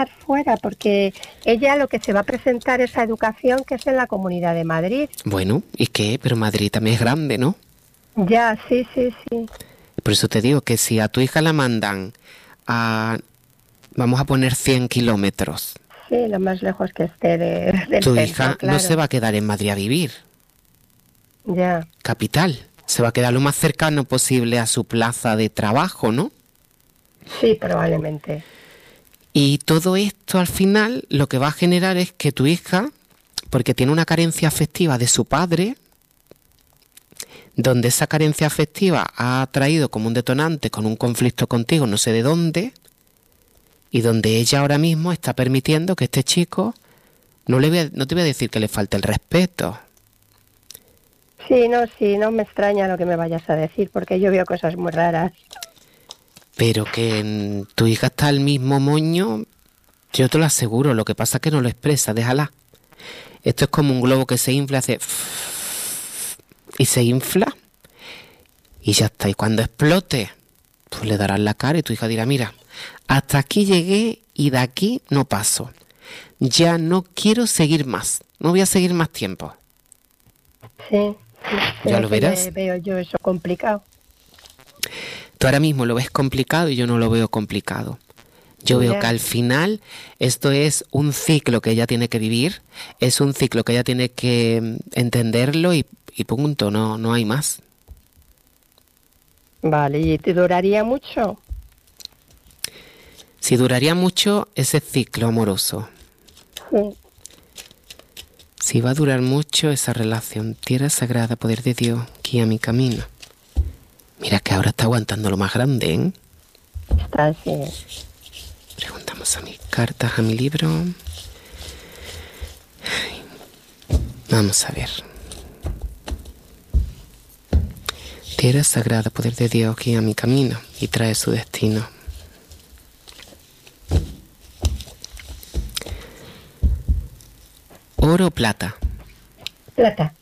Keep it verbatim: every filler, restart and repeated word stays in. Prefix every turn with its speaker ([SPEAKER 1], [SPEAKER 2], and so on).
[SPEAKER 1] fuera, porque ella lo que se va a presentar es a educación, que es en la Comunidad de Madrid.
[SPEAKER 2] Bueno, ¿y qué? Pero Madrid también es grande, ¿no?
[SPEAKER 1] Ya, sí, sí, sí.
[SPEAKER 2] Por eso te digo que si a tu hija la mandan a, vamos a poner cien kilómetros,
[SPEAKER 1] Sí, lo más lejos que esté de, del
[SPEAKER 2] tu
[SPEAKER 1] centro,
[SPEAKER 2] hija
[SPEAKER 1] claro.
[SPEAKER 2] no se va a quedar en Madrid a vivir.
[SPEAKER 1] Ya.
[SPEAKER 2] Capital. Se va a quedar lo más cercano posible a su plaza de trabajo, ¿no?
[SPEAKER 1] Sí, probablemente.
[SPEAKER 2] Y todo esto al final lo que va a generar es que tu hija, porque tiene una carencia afectiva de su padre, donde esa carencia afectiva ha traído como un detonante con un conflicto contigo, no sé de dónde, y donde ella ahora mismo está permitiendo que este chico, no, le voy a, no te voy a decir que le falte el respeto.
[SPEAKER 1] Sí, no, sí, no me extraña lo que me vayas a decir, porque yo veo cosas muy raras.
[SPEAKER 2] Pero que mm, tu hija está al mismo moño, yo te lo aseguro, lo que pasa es que no lo expresa, déjala. Esto es como un globo que se infla, hace... y se infla, y ya está. Y cuando explote, pues le darás la cara y tu hija dirá, mira, hasta aquí llegué y de aquí no paso. Ya no quiero seguir más, no voy a seguir más tiempo.
[SPEAKER 1] Sí,
[SPEAKER 2] Ya lo verás.
[SPEAKER 1] le veo yo eso complicado.
[SPEAKER 2] Tú ahora mismo lo ves complicado y yo no lo veo complicado. Yo veo que al final esto es un ciclo que ella tiene que vivir, es un ciclo que ella tiene que entenderlo y, y punto, no, no hay más.
[SPEAKER 1] Vale, ¿y te duraría mucho?
[SPEAKER 2] Si duraría mucho ese ciclo amoroso.
[SPEAKER 1] Sí.
[SPEAKER 2] Si va a durar mucho esa relación, tierra sagrada, poder de Dios, guía mi camino. Mira que ahora está aguantando lo más grande, ¿eh?
[SPEAKER 1] Está así.
[SPEAKER 2] Preguntamos a mis cartas, a mi libro. Vamos a ver. Tierra sagrada, poder de Dios, guía mi camino y trae su destino. ¿Oro o plata?
[SPEAKER 1] Plata.